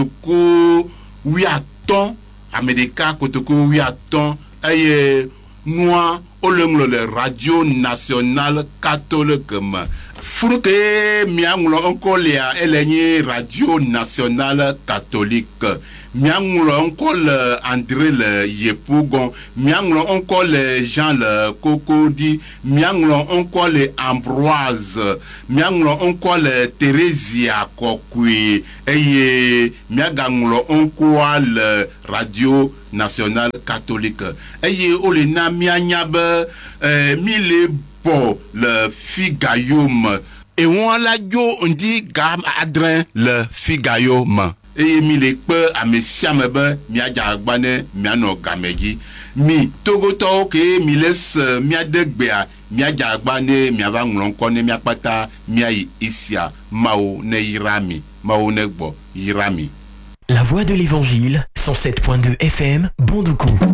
ko oui attend America kotoko oui attend ay noa olenglo le radio nationale catholique ma fruke mianglo encore les elenye radio nationale catholique mianglo encore André le Yepougon mianglo encore les Jean le Cocody mianglo encore les Ambroise mianglo encore les Thérésia Kokui et mianglo encore le radio nationale catholique et olena mianyaba mille pour le Figayum et on la jo on dit gam adrin le Figayum et mi le pe a mesiamebe mi ajagbane mi ano gameji mi togoto ke mi les mi adegbea mi ajagbane mi ava nlonko mi apata mi ayi isia mao ne irami mao ne gbo irami. La voix de l'évangile 107.2 FM Bondoukou.